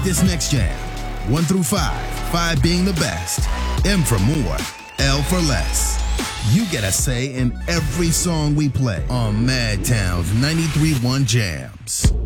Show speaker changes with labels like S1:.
S1: Rate this next jam. 1 through 5, 5 being the best, M for more, L for less. You get a say in every song we play on Madtown's 93.1 Jams.